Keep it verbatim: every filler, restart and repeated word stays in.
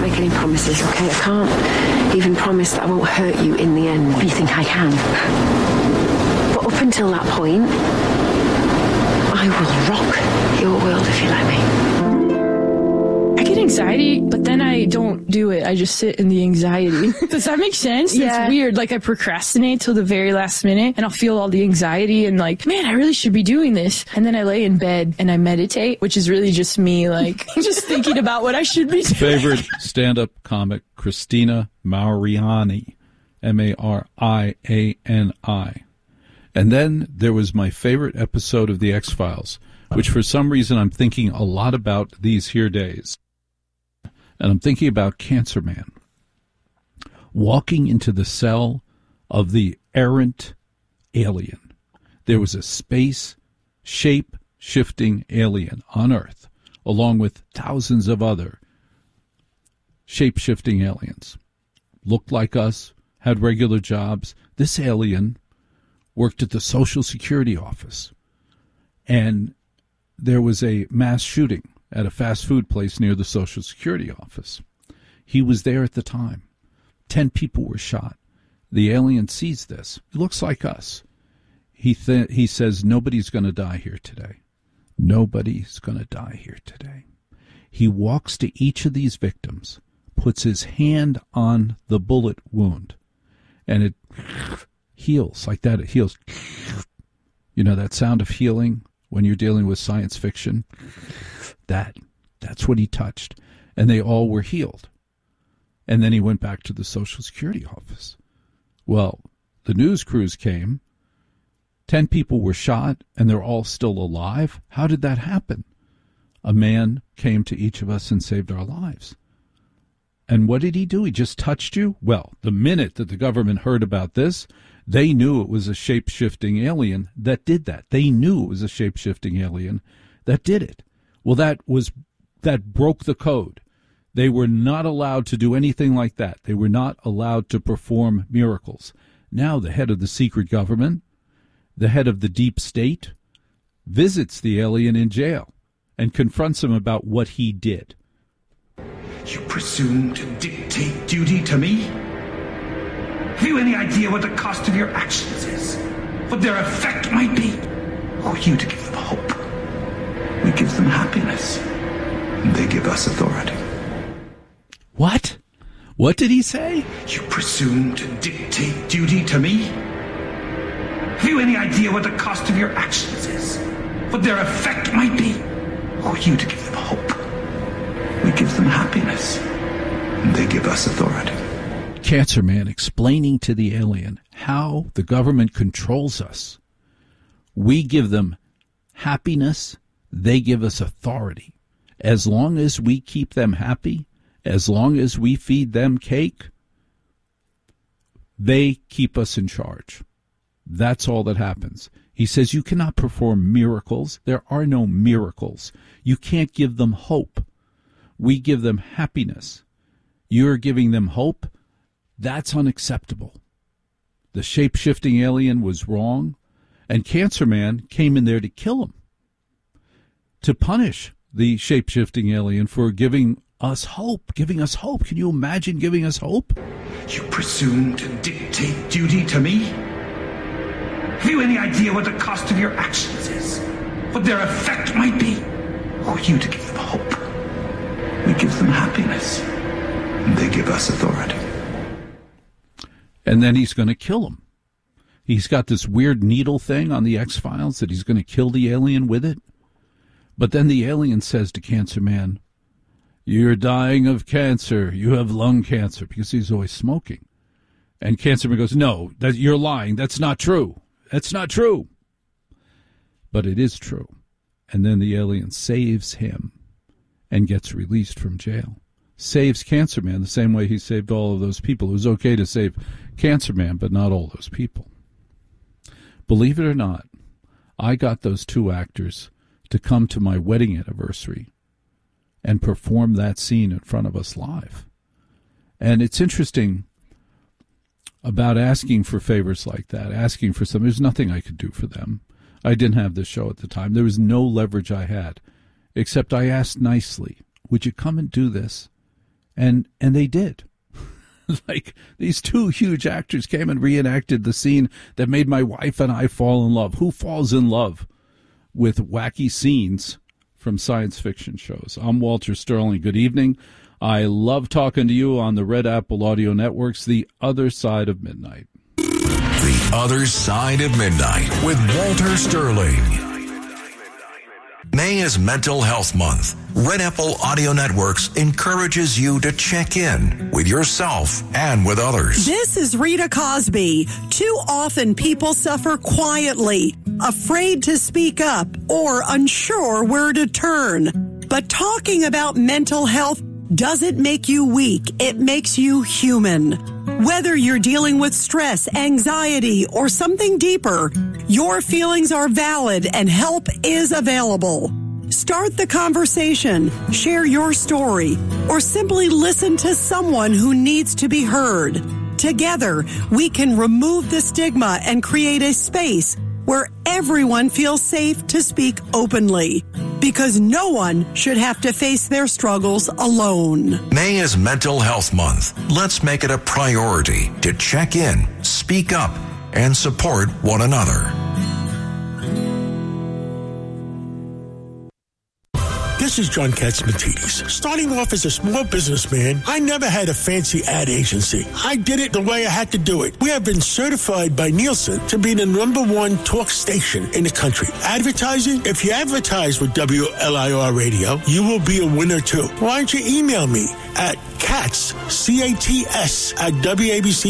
make any promises, okay? I can't even promise that I won't hurt you in the end. But you think I can? But up until that point, I will rock your world if you let me. I get anxiety, but then I don't do it. I just sit in the anxiety. Does that make sense? Yeah. It's weird. Like I procrastinate till the very last minute and I'll feel all the anxiety and like, man, I really should be doing this. And then I lay in bed and I meditate, which is really just me like just thinking about what I should be doing. Favorite stand-up comic, Christina Mariani, M A R I A N I. And then there was my favorite episode of The X-Files, which for some reason I'm thinking a lot about these here days. And I'm thinking about Cancer Man walking into the cell of the errant alien. There was a space shape-shifting alien on Earth, along with thousands of other shape-shifting aliens. Looked like us, had regular jobs. This alien worked at the Social Security office. And there was a mass shooting at a fast food place near the Social Security office. He was there at the time. Ten people were shot. The alien sees this. He looks like us. He th- he says, nobody's going to die here today. Nobody's going to die here today. He walks to each of these victims, puts his hand on the bullet wound, and it heals like that. It heals. You know that sound of healing when you're dealing with science fiction? That, that's what he touched. And they all were healed. And then he went back to the Social Security office. Well, the news crews came. Ten people were shot, and they're all still alive. How did that happen? A man came to each of us and saved our lives. And what did he do? He just touched you? Well, the minute that the government heard about this, they knew it was a shape-shifting alien that did that. They knew it was a shape-shifting alien that did it. Well, that was that broke the code. They were not allowed to do anything like that. They were not allowed to perform miracles. Now the head of the secret government, the head of the deep state, visits the alien in jail and confronts him about what he did. You presume to dictate duty to me? Have you any idea what the cost of your actions is? What their effect might be? Or you to give them hope? We give them happiness, and they give us authority. What? What did he say? You presume to dictate duty to me? Have you any idea what the cost of your actions is? What their effect might be? Or you to give them hope? We give them happiness, and they give us authority. Cancer Man explaining to the alien how the government controls us. We give them happiness, they give us authority. As long as we keep them happy, as long as we feed them cake, they keep us in charge. That's all that happens. He says you cannot perform miracles. There are no miracles. You can't give them hope. We give them happiness. You're giving them hope. That's unacceptable. The shape-shifting alien was wrong, and Cancer Man came in there to kill him, to punish the shape-shifting alien for giving us hope, giving us hope. Can you imagine giving us hope? You presume to dictate duty to me? Have you any idea what the cost of your actions is? What their effect might be? Or you to give them hope? We give them happiness, and they give us authority. And then he's going to kill him. He's got this weird needle thing on the X-Files that he's going to kill the alien with it. But then the alien says to Cancer Man, you're dying of cancer. You have lung cancer, because he's always smoking. And Cancer Man goes, no, that, you're lying. That's not true. That's not true. But it is true. And then the alien saves him and gets released from jail. Saves Cancer Man the same way he saved all of those people. It was okay to save Cancer Man, but not all those people. Believe it or not, I got those two actors to come to my wedding anniversary and perform that scene in front of us live. And it's interesting about asking for favors like that, asking for something. There's nothing I could do for them. I didn't have this show at the time. There was no leverage I had, except I asked nicely, would you come and do this? And and they did. Like, these two huge actors came and reenacted the scene that made my wife and I fall in love. Who falls in love with wacky scenes from science fiction shows? I'm Walter Sterling. Good evening. I love talking to you on the Red Apple Audio Network's The Other Side of Midnight. The Other Side of Midnight with Walter Sterling. May is Mental Health Month. Red Apple Audio Networks encourages you to check in with yourself and with others. This is Rita Cosby. Too often people suffer quietly, afraid to speak up or unsure where to turn. But talking about mental health doesn't make you weak. It makes you human. Whether you're dealing with stress, anxiety, or something deeper, your feelings are valid and help is available. Start the conversation, share your story, or simply listen to someone who needs to be heard. Together, we can remove the stigma and create a space where everyone feels safe to speak openly, because no one should have to face their struggles alone. May is Mental Health Month. Let's make it a priority to check in, speak up, and support one another. This is John Katzmatidis. Starting off as a small businessman, I never had a fancy ad agency. I did it the way I had to do it. We have been certified by Nielsen to be the number one talk station in the country. Advertising? If you advertise with W L I R Radio, you will be a winner too. Why don't you email me at Katz, C A T S, at W A B C